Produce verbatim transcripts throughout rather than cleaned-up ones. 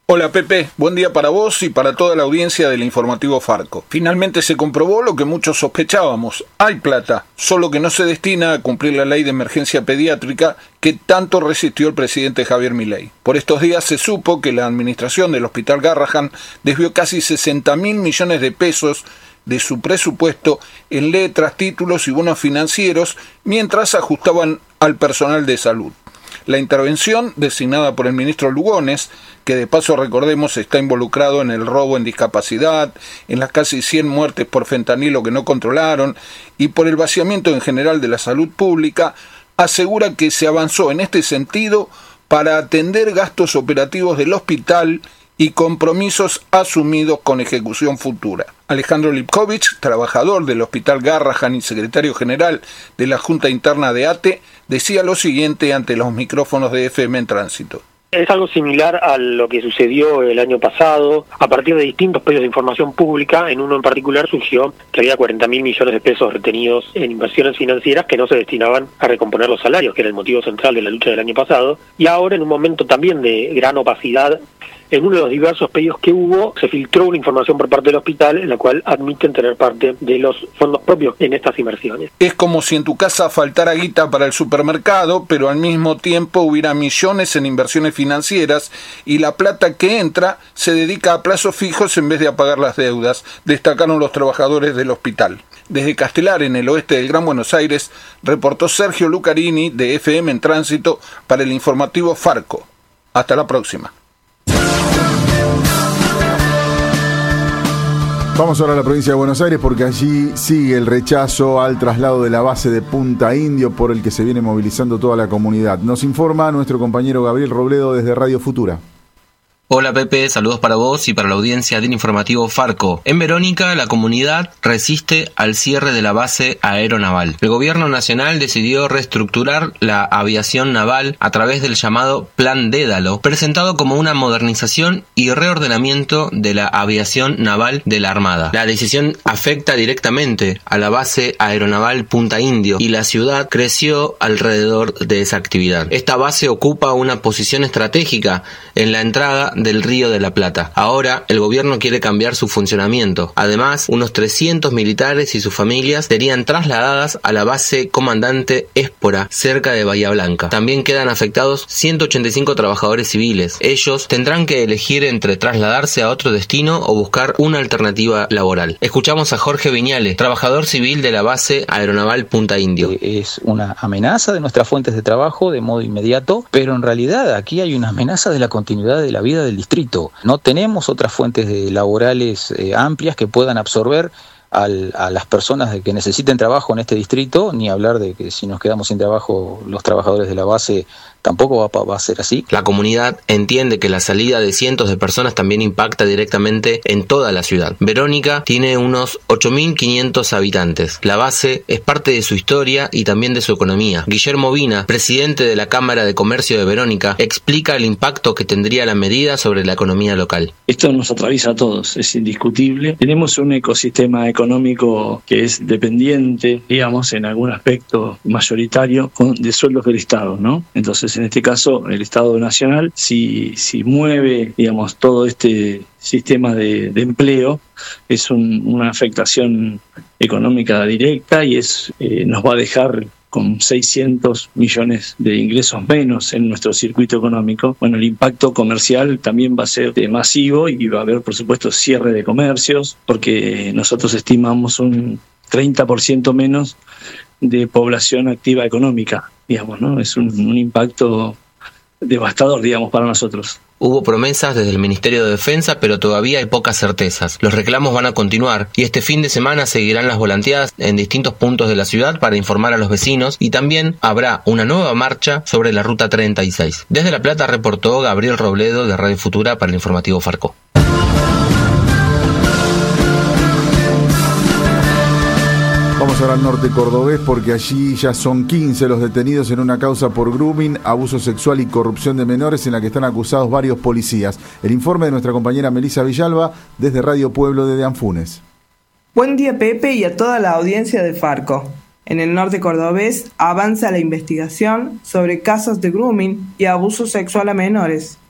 Hola Pepe, buen día para vos y para toda la audiencia del informativo Farco. Finalmente se comprobó lo que muchos sospechábamos. Hay plata, solo que no se destina a cumplir la ley de emergencia pediátrica que tanto resistió el presidente Javier Milei. Por estos días se supo que la administración del Hospital Garrahan desvió casi sesenta mil millones de pesos de su presupuesto en letras, títulos y bonos financieros mientras ajustaban al personal de salud. La intervención, designada por el ministro Lugones, que de paso recordemos está involucrado en el robo en discapacidad, en las casi cien muertes por fentanilo que no controlaron y por el vaciamiento en general de la salud pública, asegura que se avanzó en este sentido para atender gastos operativos del hospital y compromisos asumidos con ejecución futura. Alejandro Lipkovich, trabajador del Hospital Garrahan y secretario general de la Junta Interna de A T E, decía lo siguiente ante los micrófonos de F M en Tránsito. Es algo similar a lo que sucedió el año pasado. A partir de distintos pedidos de información pública, en uno en particular surgió que había cuarenta mil millones de pesos retenidos en inversiones financieras que no se destinaban a recomponer los salarios, que era el motivo central de la lucha del año pasado. Y ahora, en un momento también de gran opacidad, en uno de los diversos pedidos que hubo, se filtró una información por parte del hospital en la cual admiten tener parte de los fondos propios en estas inversiones. Es como si en tu casa faltara guita para el supermercado, pero al mismo tiempo hubiera millones en inversiones financieras y la plata que entra se dedica a plazos fijos en vez de a pagar las deudas, destacaron los trabajadores del hospital. Desde Castelar, en el oeste del Gran Buenos Aires, reportó Sergio Lucarini de F M en Tránsito para el informativo Farco. Hasta la próxima. Vamos ahora a la provincia de Buenos Aires porque allí sigue el rechazo al traslado de la base de Punta Indio por el que se viene movilizando toda la comunidad. Nos informa nuestro compañero Gabriel Robledo desde Radio Futura. Hola Pepe, saludos para vos y para la audiencia del informativo Farco. En Verónica, la comunidad resiste al cierre de la base aeronaval. El gobierno nacional decidió reestructurar la aviación naval a través del llamado Plan Dédalo, presentado como una modernización y reordenamiento de la aviación naval de la Armada. La decisión afecta directamente a la base aeronaval Punta Indio y la ciudad creció alrededor de esa actividad. Esta base ocupa una posición estratégica en la entrada del Río de la Plata. Ahora, el gobierno quiere cambiar su funcionamiento. Además, unos trescientos militares y sus familias serían trasladadas a la base Comandante Espora, cerca de Bahía Blanca. También quedan afectados ciento ochenta y cinco trabajadores civiles. Ellos tendrán que elegir entre trasladarse a otro destino o buscar una alternativa laboral. Escuchamos a Jorge Viñales, trabajador civil de la base aeronaval Punta Indio. Es una amenaza de nuestras fuentes de trabajo de modo inmediato, pero en realidad aquí hay una amenaza de la continuidad de la vida de del distrito. No tenemos otras fuentes de laborales eh, amplias que puedan absorber al, a las personas de que necesiten trabajo en este distrito, ni hablar de que si nos quedamos sin trabajo los trabajadores de la base tampoco va, va a ser así. La comunidad entiende que la salida de cientos de personas también impacta directamente en toda la ciudad. Verónica tiene unos ocho mil quinientos habitantes. La base es parte de su historia y también de su economía. Guillermo Vina, presidente de la Cámara de Comercio de Verónica, explica el impacto que tendría la medida sobre la economía local. Esto nos atraviesa a todos, es indiscutible. Tenemos un ecosistema económico que es dependiente, digamos, en algún aspecto mayoritario de sueldos del Estado, ¿no? Entonces, en este caso, el Estado Nacional, si, si mueve, digamos, todo este sistema de, de empleo, es un, una afectación económica directa y es eh, nos va a dejar con seiscientos millones de ingresos menos en nuestro circuito económico. Bueno, el impacto comercial también va a ser masivo y va a haber, por supuesto, cierre de comercios, porque nosotros estimamos un treinta por ciento menos de población activa económica, digamos, ¿no? Es un, un impacto devastador, digamos, para nosotros. Hubo promesas desde el Ministerio de Defensa, pero todavía hay pocas certezas. Los reclamos van a continuar y este fin de semana seguirán las volanteadas en distintos puntos de la ciudad para informar a los vecinos y también habrá una nueva marcha sobre la Ruta treinta y seis. Desde La Plata reportó Gabriel Robledo de Radio Futura para el informativo Farco. Vamos ahora al norte cordobés porque allí ya son quince los detenidos en una causa por grooming, abuso sexual y corrupción de menores en la que están acusados varios policías. El informe de nuestra compañera Melissa Villalba desde Radio Pueblo de Anfunes. Buen día Pepe y a toda la audiencia de Farco. En el norte cordobés avanza la investigación sobre casos de grooming y abuso sexual a menores.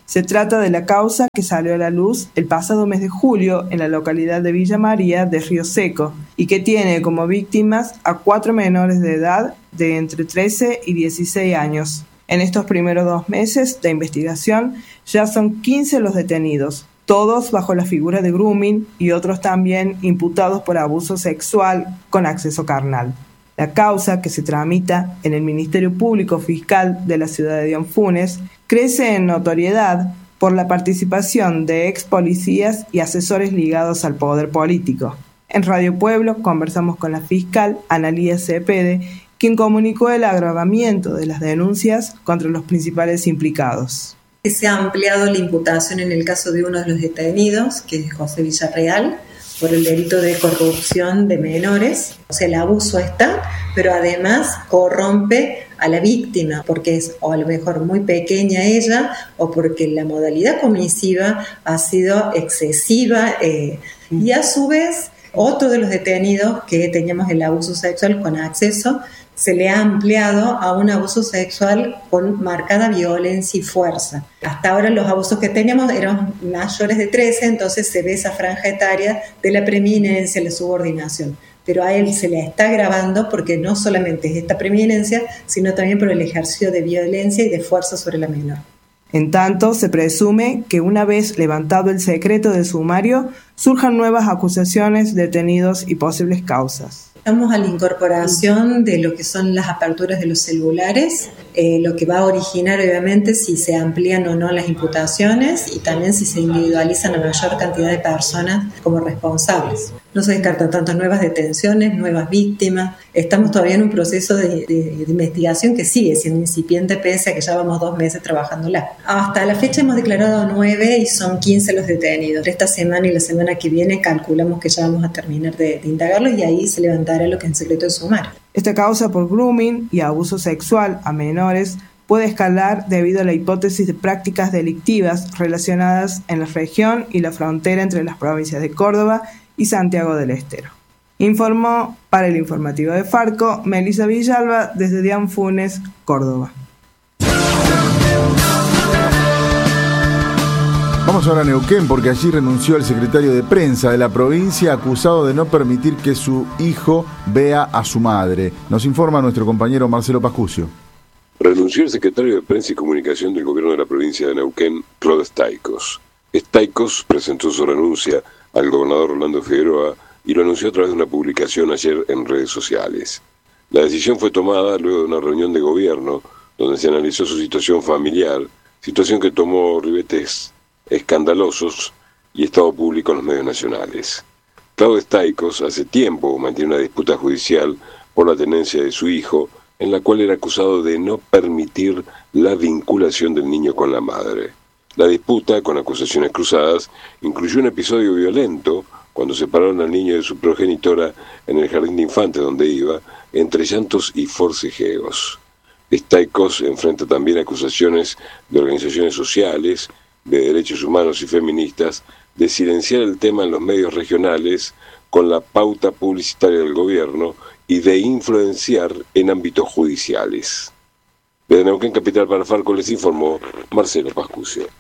Se trata de la causa que salió a la luz el pasado mes de julio en la localidad de Villa María de Río Seco y que tiene como víctimas a cuatro menores de edad de entre trece y dieciséis años. En estos primeros dos meses de investigación ya son quince los detenidos, todos bajo la figura de grooming y otros también imputados por abuso sexual con acceso carnal. La causa, que se tramita en el Ministerio Público Fiscal de la ciudad de Dion Funes, crece en notoriedad por la participación de ex policías y asesores ligados al poder político. En Radio Pueblo conversamos con la fiscal Analía Cepede, quien comunicó el agravamiento de las denuncias contra los principales implicados. Se ha ampliado la imputación en el caso de uno de los detenidos, que es José Villarreal, por el delito de corrupción de menores. O sea, el abuso está, pero además corrompe a la víctima, porque es o a lo mejor muy pequeña ella, o porque la modalidad comisiva ha sido excesiva, eh, y a su vez, otro de los detenidos que teníamos el abuso sexual con acceso, se le ha ampliado a un abuso sexual con marcada violencia y fuerza. Hasta ahora los abusos que teníamos eran mayores de trece, entonces se ve esa franja etaria de la preeminencia, la subordinación. Pero a él se le está agravando porque no solamente es esta preeminencia, sino también por el ejercicio de violencia y de fuerza sobre la menor. En tanto, se presume que una vez levantado el secreto del sumario, surjan nuevas acusaciones, detenidos y posibles causas. Estamos a la incorporación de lo que son las aperturas de los celulares, eh, lo que va a originar obviamente si se amplían o no las imputaciones y también si se individualizan a mayor cantidad de personas como responsables. No se descartan tanto nuevas detenciones, nuevas víctimas. Estamos todavía en un proceso de, de, de investigación que sigue siendo incipiente pese a que ya vamos dos meses trabajándola. Hasta la fecha hemos declarado nueve y son quince los detenidos. Esta semana y la semana que viene calculamos que ya vamos a terminar de, de indagarlos y ahí se levantará lo que es en secreto de sumario. Esta causa por grooming y abuso sexual a menores puede escalar debido a la hipótesis de prácticas delictivas relacionadas en la región y la frontera entre las provincias de Córdoba y Santiago del Estero. Informó para el informativo de Farco, Melissa Villalba, desde Dion Funes, Córdoba. Vamos ahora a Neuquén, porque allí renunció el secretario de prensa de la provincia acusado de no permitir que su hijo vea a su madre. Nos informa nuestro compañero Marcelo Pascucio. Renunció el secretario de Prensa y Comunicación del gobierno de la provincia de Neuquén, Rod Staikos. Staikos presentó su renuncia al gobernador Rolando Figueroa y lo anunció a través de una publicación ayer en redes sociales. La decisión fue tomada luego de una reunión de gobierno donde se analizó su situación familiar, situación que tomó ribetes escandalosos y estado público en los medios nacionales. Claudio Staikos hace tiempo mantiene una disputa judicial por la tenencia de su hijo, en la cual era acusado de no permitir la vinculación del niño con la madre. La disputa, con acusaciones cruzadas, incluyó un episodio violento cuando separaron al niño de su progenitora en el jardín de infantes donde iba, entre llantos y forcejeos. Staikos enfrenta también acusaciones de organizaciones sociales, de derechos humanos y feministas, de silenciar el tema en los medios regionales con la pauta publicitaria del gobierno y de influenciar en ámbitos judiciales. Desde Neuquén Capital para Farco les informó Marcelo Pascucio.